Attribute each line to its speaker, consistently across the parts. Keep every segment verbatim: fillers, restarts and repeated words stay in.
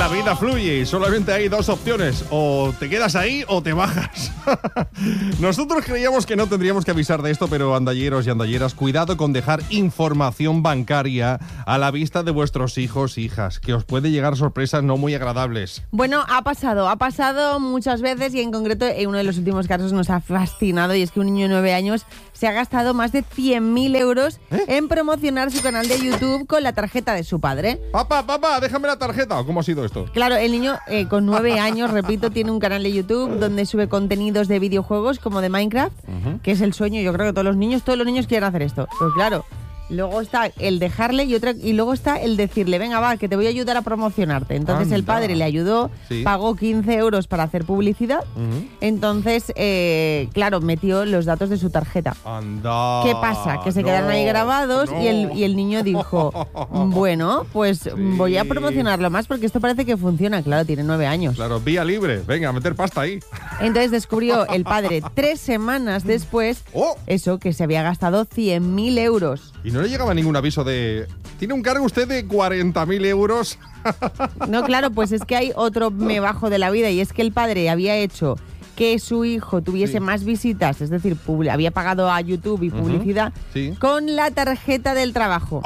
Speaker 1: la vida fluye y solamente hay dos opciones, o te quedas ahí o te bajas. Nosotros creíamos que no tendríamos que avisar de esto, pero andalleros y andalleras, cuidado con dejar información bancaria a la vista de vuestros hijos e hijas, que os puede llegar sorpresas no muy agradables.
Speaker 2: Bueno, ha pasado, ha pasado muchas veces y en concreto en uno de los últimos casos nos ha fascinado, y es que un niño de nueve años se ha gastado más de cien mil euros ¿Eh? en promocionar su canal de YouTube con la tarjeta de su padre.
Speaker 1: Papá, papá, déjame la tarjeta. ¿Cómo ha sido esto?
Speaker 2: Claro, el niño eh, con nueve años, repito, tiene un canal de YouTube donde sube contenidos de videojuegos como de Minecraft, uh-huh. que es el sueño, yo creo que todos los niños, todos los niños quieren hacer esto. Pues claro, luego está el dejarle y otra y luego está el decirle, venga, va, que te voy a ayudar a promocionarte. Entonces Anda. el padre le ayudó, sí. pagó quince euros para hacer publicidad. Uh-huh. Entonces, eh, claro, metió los datos de su tarjeta.
Speaker 1: Anda.
Speaker 2: ¿Qué pasa? Que se no, quedaron ahí grabados no. y, el, y el niño dijo, bueno, pues sí. voy a promocionarlo más porque esto parece que funciona. Claro, tiene nueve años.
Speaker 1: Claro, vía libre. Venga, a meter pasta ahí.
Speaker 2: Entonces descubrió el padre tres semanas después
Speaker 1: oh.
Speaker 2: eso, que se había gastado cien mil euros.
Speaker 1: Y no le llegaba ningún aviso de... ¿Tiene un cargo usted de cuarenta mil euros?
Speaker 2: No, claro, pues es que hay otro me bajo de la vida, y es que el padre había hecho que su hijo tuviese sí. más visitas, es decir, pub- había pagado a YouTube y publicidad uh-huh. sí. con la tarjeta del trabajo.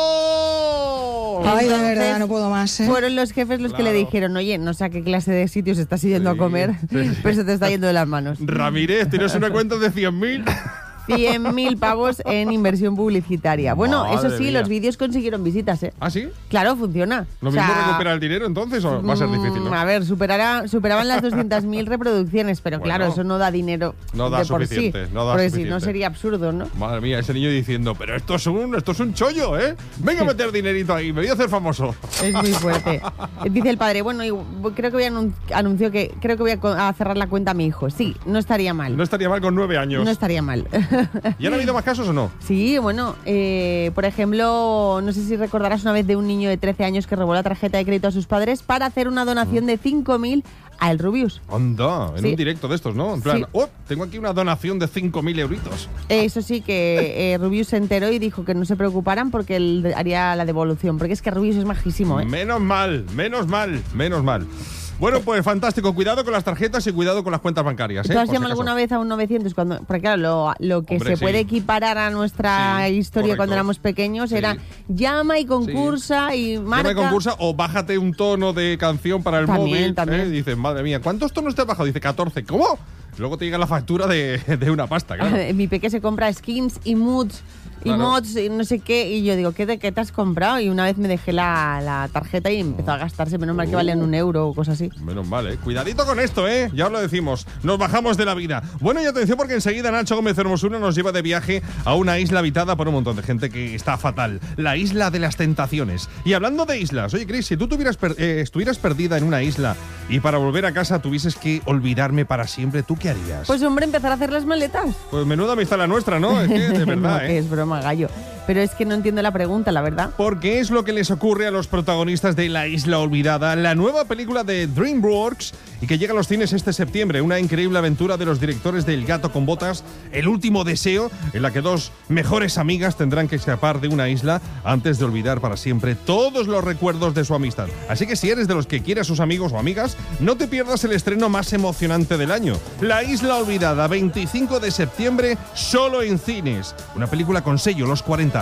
Speaker 1: ¡Oh!
Speaker 3: Ay, de verdad, no puedo más, ¿eh?
Speaker 2: Fueron los jefes los claro. que le dijeron, oye, no sé a qué clase de sitios estás yendo sí, a comer, sí. pero se te está yendo de las manos.
Speaker 1: Ramírez, ¿tienes una cuenta de cien mil?
Speaker 2: cien mil pavos en inversión publicitaria. Bueno,
Speaker 1: Madre
Speaker 2: eso sí,
Speaker 1: mía.
Speaker 2: los vídeos consiguieron visitas, ¿eh?
Speaker 1: ¿Ah, sí?
Speaker 2: Claro, funciona.
Speaker 1: ¿Lo
Speaker 2: o
Speaker 1: mismo
Speaker 2: sea,
Speaker 1: recupera el dinero entonces o va a ser difícil, no?
Speaker 2: A ver, superará, superaban las doscientas mil reproducciones, pero bueno, claro, eso no da dinero
Speaker 1: no da
Speaker 2: de por
Speaker 1: suficiente,
Speaker 2: sí.
Speaker 1: No da
Speaker 2: porque
Speaker 1: suficiente.
Speaker 2: si no sería absurdo, ¿no?
Speaker 1: Madre mía, ese niño diciendo, pero esto es un, esto es un chollo, ¿eh? Venga a meter dinerito ahí, me voy a hacer famoso.
Speaker 2: Es muy fuerte. Dice el padre, bueno, creo que voy a anun- anunció que creo que voy a, a cerrar la cuenta a mi hijo. Sí, no estaría mal.
Speaker 1: No estaría mal con nueve años.
Speaker 2: No estaría mal.
Speaker 1: ¿Ya no ha habido más casos o no?
Speaker 2: Sí, bueno, eh, por ejemplo, no sé si recordarás una vez de un niño de trece años que robó la tarjeta de crédito a sus padres para hacer una donación de cinco mil a El Rubius.
Speaker 1: Anda, en sí. un directo de estos, ¿no? En plan,
Speaker 2: sí.
Speaker 1: oh, tengo aquí una donación de cinco mil euritos.
Speaker 2: Eso sí, que eh, Rubius se enteró y dijo que no se preocuparan porque él haría la devolución, porque es que Rubius es majísimo, ¿eh?
Speaker 1: Menos mal, menos mal, menos mal. Bueno, pues fantástico. Cuidado con las tarjetas y cuidado con las cuentas bancarias, ¿eh?
Speaker 2: ¿Tú has llamado si alguna vez a un novecientos? Cuando, porque claro, lo, lo que Hombre, se sí. puede equiparar a nuestra sí, historia correcto. Cuando éramos pequeños sí. era llama y concursa sí. y marca.
Speaker 1: Llama y concursa o bájate un tono de canción para el
Speaker 2: también,
Speaker 1: móvil.
Speaker 2: También.
Speaker 1: ¿eh? Dices, madre mía, ¿cuántos tonos te has bajado? Dice, catorce. ¿Cómo? Luego te llega la factura de, de una pasta, claro.
Speaker 2: Mi peque se compra skins y moods. Y claro. mods y no sé qué, y yo digo, ¿qué, de, qué te has comprado? Y una vez me dejé la, la tarjeta y empezó a gastarse, menos mal que valían un euro o cosas así.
Speaker 1: Menos mal, ¿eh? Cuidadito con esto, ¿eh? Ya os lo decimos, nos bajamos de la vida. Bueno, y atención porque enseguida Nacho Gómez Hermosura nos lleva de viaje a una isla habitada por un montón de gente que está fatal. La isla de las tentaciones. Y hablando de islas, oye, Cris, si tú tuvieras per- eh, estuvieras perdida en una isla y para volver a casa tuvieses que olvidarme para siempre, ¿tú qué harías?
Speaker 2: Pues hombre, empezar a hacer las maletas.
Speaker 1: Pues menuda amistad la nuestra, ¿no? Es que, de verdad,
Speaker 2: no,
Speaker 1: ¿eh?
Speaker 2: Es broma, gallo. Pero es que no entiendo la pregunta, la verdad.
Speaker 1: Porque es lo que les ocurre a los protagonistas de La Isla Olvidada, la nueva película de DreamWorks y que llega a los cines este septiembre. Una increíble aventura de los directores de El gato con botas, El último deseo, en la que dos mejores amigas tendrán que escapar de una isla antes de olvidar para siempre todos los recuerdos de su amistad. Así que si eres de los que quiere a sus amigos o amigas, no te pierdas el estreno más emocionante del año. La Isla Olvidada, veinticinco de septiembre, solo en cines. Una película con sello Los cuarenta.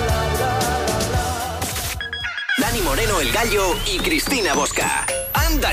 Speaker 4: Dani Moreno, el Gallo y Cristina Bosca. Anda